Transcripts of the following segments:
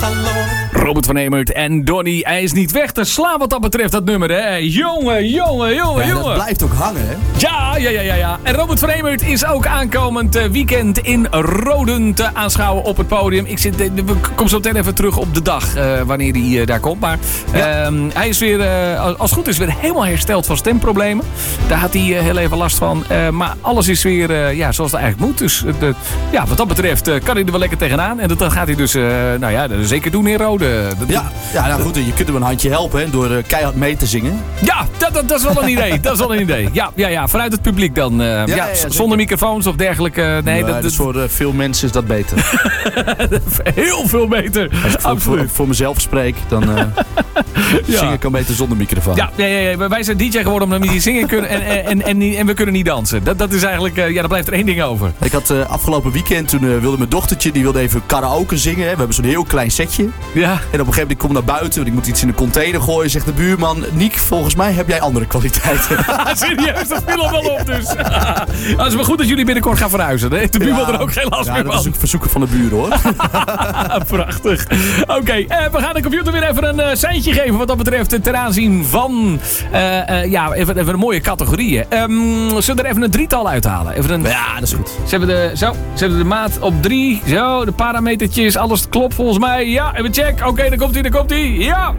galore. Robert van Emert en Donny, hij is niet weg te slaan wat dat betreft, dat nummer, hè. Jongen. Dat blijft ook hangen, hè? Ja. En Robert van Emert is ook aankomend weekend in Roden te aanschouwen op het podium. Ik kom zo meteen even terug op de dag wanneer hij daar komt. Maar hij is weer, als het goed is, weer helemaal hersteld van stemproblemen. Daar had hij heel even last van. Maar alles is weer zoals het eigenlijk moet. Dus wat dat betreft kan hij er wel lekker tegenaan. En dat gaat hij dus zeker doen in Roden. Goed. Je kunt hem een handje helpen, hè, door keihard mee te zingen. Ja, dat is wel een idee. Dat is wel een idee. Ja, vanuit het publiek dan. Zonder microfoons of dergelijke. Nee, dus voor veel mensen is dat beter. Heel veel beter. Als ik voor mezelf spreek, dan zing ik kan beter zonder microfoon. Ja. Wij zijn DJ geworden omdat we niet zingen kunnen en we kunnen niet dansen. Dat is eigenlijk, daar blijft er één ding over. Ik had afgelopen weekend, toen wilde mijn dochtertje, die wilde even karaoke zingen. Hè. We hebben zo'n heel klein setje. Ja. En op een gegeven moment, ik kom naar buiten, want ik moet iets in de container gooien. Zegt de buurman, Niek, volgens mij heb jij andere kwaliteiten. Serieus, dat viel al wel op dus. Het is maar goed dat jullie binnenkort gaan verhuizen. Hè? De buurman er ook geen last meer van. Dat is ook verzoeken van de buren, hoor. Prachtig. Oké, we gaan de computer weer even een seintje geven wat dat betreft ten aanzien van even een mooie categorieën. Zullen we er even een drietal uithalen? Ja, dat is goed. Ze hebben de maat op 3. Zo, de parametertjes, alles klopt volgens mij. Ja, even check. Oké, daar komt hij. Ja.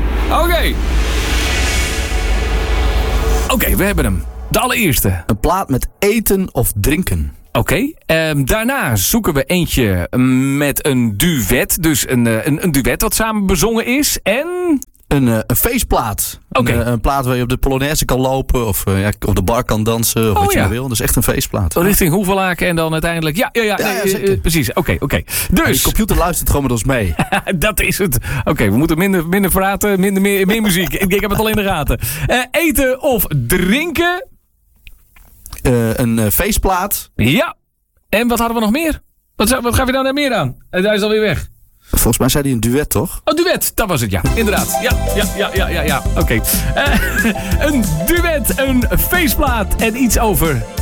Oké, we hebben hem. De allereerste. Een plaat met eten of drinken. Oké. Daarna zoeken we eentje met een duet. Dus een duet wat samen bezongen is. En... Een feestplaat. Okay. Een plaat waar je op de Polonaise kan lopen. Of op de bar kan dansen. Of wat je maar wil. Dat is echt een feestplaat. Richting Hoevelaken en dan uiteindelijk... Ja, precies. Oké. Dus... De computer luistert gewoon met ons mee. Dat is het. Oké, we moeten minder praten. Meer muziek. Ik heb het al in de gaten. Eten of drinken? Een feestplaat. Ja. En wat hadden we nog meer? Wat gaf je nou net meer aan? Hij is alweer weg. Volgens mij zei hij een duet, toch? Oh, duet. Dat was het, ja. Inderdaad. Ja. Oké. Een duet, een feestplaat en iets over